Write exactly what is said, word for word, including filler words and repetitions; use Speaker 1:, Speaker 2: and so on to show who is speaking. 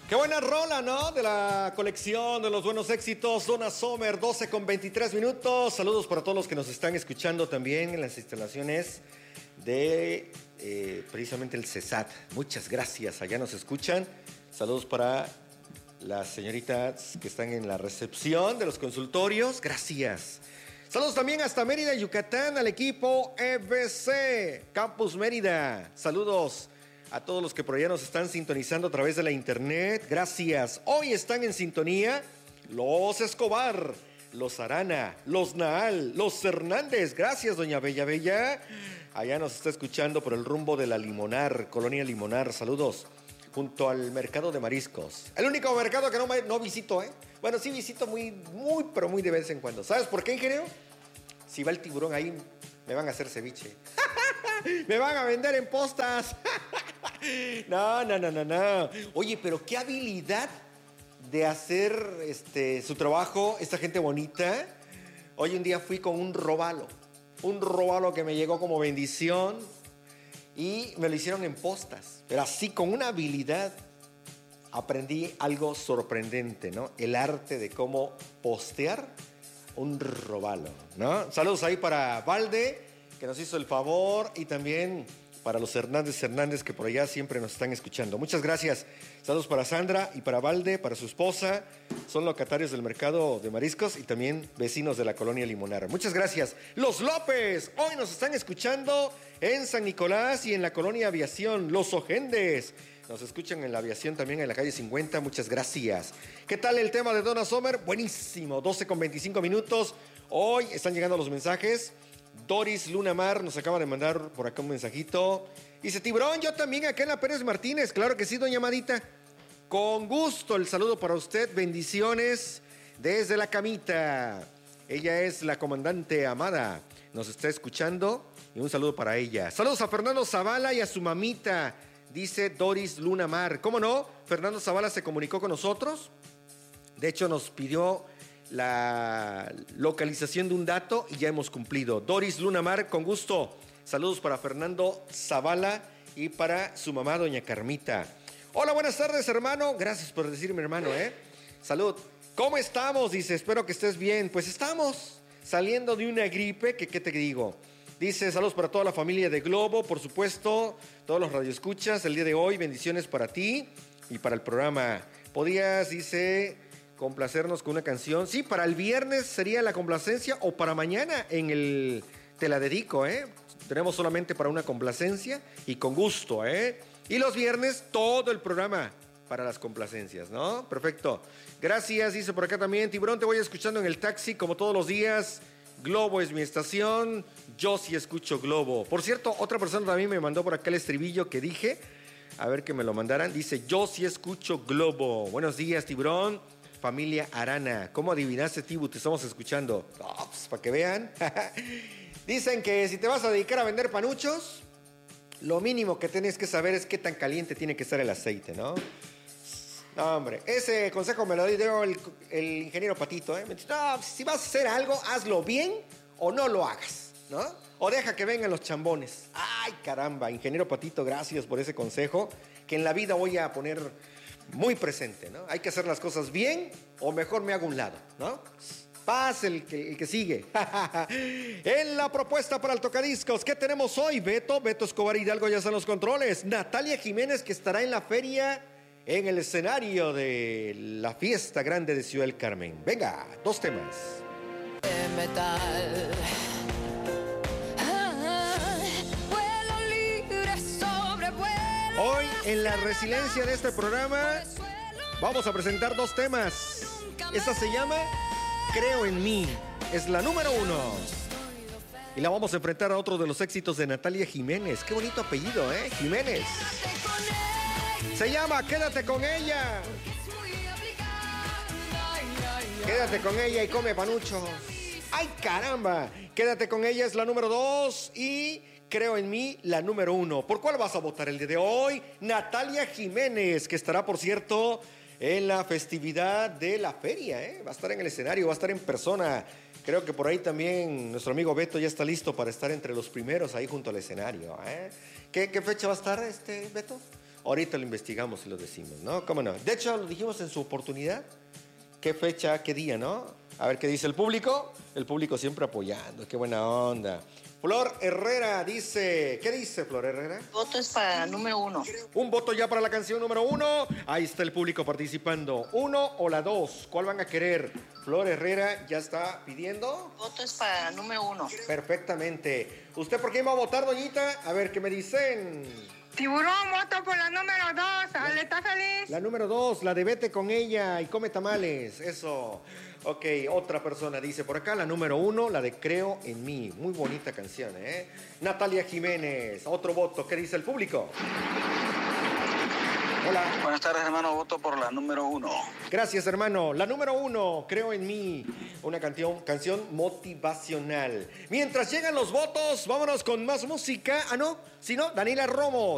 Speaker 1: Qué buena rola, ¿no? De la colección de los buenos éxitos, Donna Summer, doce con veintitrés minutos. Saludos para todos los que nos están escuchando también en las instalaciones de eh, precisamente el CESAT. Muchas gracias, allá nos escuchan. Saludos para las señoritas que están en la recepción de los consultorios. Gracias. Saludos también hasta Mérida, Yucatán, al equipo E B C, Campus Mérida. Saludos a todos los que por allá nos están sintonizando a través de la internet. Gracias. Hoy están en sintonía los Escobar, los Arana, los Naal, los Hernández. Gracias, doña Bella Bella. Allá nos está escuchando por el rumbo de la Limonar, Colonia Limonar. Saludos. Junto al mercado de mariscos. El único mercado que no, no visito, ¿eh? Bueno, sí visito muy, muy, pero muy de vez en cuando. ¿Sabes por qué, ingeniero? Si va el tiburón ahí, me van a hacer ceviche. Me van a vender en postas. No, no, no, no, no. Oye, pero qué habilidad de hacer este, su trabajo esta gente bonita. Hoy un día fui con un robalo. Un robalo que me llegó como bendición. Y me lo hicieron en postas. Pero así, con una habilidad, aprendí algo sorprendente, ¿no? El arte de cómo postear un robalo, ¿no? Saludos ahí para Valde, que nos hizo el favor, y también para los Hernández Hernández, que por allá siempre nos están escuchando. Muchas gracias. Saludos para Sandra y para Valde, para su esposa. Son locatarios del mercado de mariscos y también vecinos de la colonia Limonar. Muchas gracias. Los López, hoy nos están escuchando en San Nicolás y en la colonia Aviación. Los Ojendes, nos escuchan en la Aviación también en la calle cincuenta. Muchas gracias. ¿Qué tal el tema de Donna Summer? Buenísimo, doce con veinticinco minutos. Hoy están llegando los mensajes. Doris Lunamar nos acaba de mandar por acá un mensajito. Dice, Tiburón, yo también acá en la Pérez Martínez. Claro que sí, doña Amadita. Con gusto el saludo para usted. Bendiciones desde la camita. Ella es la comandante Amada. Nos está escuchando y un saludo para ella. Saludos a Fernando Zavala y a su mamita, dice Doris Lunamar. ¿Cómo no? Fernando Zavala se comunicó con nosotros. De hecho, nos pidió la localización de un dato y ya hemos cumplido. Doris Lunamar, con gusto. Saludos para Fernando Zavala y para su mamá, doña Carmita. Hola, buenas tardes, hermano. Gracias por decirme hermano, ¿eh? Salud. ¿Cómo estamos? Dice, espero que estés bien. Pues estamos saliendo de una gripe, que qué te digo. Dice, saludos para toda la familia de Globo, por supuesto, todos los radioescuchas el día de hoy. Bendiciones para ti y para el programa. ¿Podías, dice, complacernos con una canción? Sí, para el viernes sería la complacencia, o para mañana en el Te la dedico, ¿eh? Tenemos solamente para una complacencia y con gusto, ¿eh? Y los viernes todo el programa para las complacencias, ¿no? Perfecto. Gracias, dice por acá también. Tiburón, te voy escuchando en el taxi como todos los días. Globo es mi estación. Yo sí escucho Globo. Por cierto, otra persona también me mandó por acá el estribillo que dije. A ver que me lo mandaran. Dice, yo sí escucho Globo. Buenos días, Tiburón. Familia Arana. ¿Cómo adivinaste, Tibu? Te estamos escuchando. Oh, pues, para que vean. Dicen que si te vas a dedicar a vender panuchos, lo mínimo que tienes que saber es qué tan caliente tiene que estar el aceite, ¿no? No, hombre, ese consejo me lo dio el, el ingeniero Patito, ¿eh? Me dice, no, si vas a hacer algo, hazlo bien o no lo hagas, ¿no? O deja que vengan los chambones. Ay, caramba, ingeniero Patito, gracias por ese consejo que en la vida voy a poner muy presente, ¿no? Hay que hacer las cosas bien o mejor me hago un lado, ¿no? Paz el que, el que sigue. En la propuesta para el tocadiscos, ¿qué tenemos hoy? Beto, Beto Escobar Hidalgo ya están los controles. Natalia Jiménez, que estará en la feria, en el escenario de la fiesta grande de Ciudad del Carmen. Venga, dos temas.
Speaker 2: Metal.
Speaker 1: Hoy, en la resiliencia de este programa, vamos a presentar dos temas. Esta se llama Creo en mí, es la número uno. Y la vamos a enfrentar a otro de los éxitos de Natalia Jiménez. Qué bonito apellido, ¿eh? Jiménez. Se llama Quédate con ella. Quédate con ella y come panuchos. ¡Ay, caramba! Quédate con ella es la número dos y Creo en mí, la número uno. ¿Por cuál vas a votar el día de hoy? Natalia Jiménez, que estará, por cierto, en la festividad de la feria, ¿eh? Va a estar en el escenario, va a estar en persona. Creo que por ahí también nuestro amigo Beto ya está listo para estar entre los primeros ahí junto al escenario, ¿eh? ¿Qué, qué fecha va a estar, este, Beto? Ahorita lo investigamos y lo decimos, ¿no? ¿Cómo no? De hecho, lo dijimos en su oportunidad. ¿Qué fecha, qué día, no? A ver qué dice el público. El público siempre apoyando. Qué buena onda. Flor Herrera dice... ¿Qué dice Flor Herrera?
Speaker 2: Voto es para número uno.
Speaker 1: Un voto ya para la canción número uno. Ahí está el público participando. ¿Uno o la dos? ¿Cuál van a querer? Flor Herrera ya está pidiendo.
Speaker 2: Voto es para número uno.
Speaker 1: Perfectamente. ¿Usted por quién va a votar, doñita? A ver, ¿qué me dicen?
Speaker 3: Tiburón, voto por la número dos. ¿Ale está feliz?
Speaker 1: La número dos, la de vete con ella y come tamales. Eso. Ok, otra persona dice por acá, la número uno, la de Creo en mí. Muy bonita canción, ¿eh? Natalia Jiménez, otro voto. ¿Qué dice el público? Hola.
Speaker 4: Buenas tardes, hermano. Voto por la número uno.
Speaker 1: Gracias, hermano. La número uno, Creo en mí. Una canción, canción motivacional. Mientras llegan los votos, vámonos con más música. Ah, no, si no, Daniela Romo.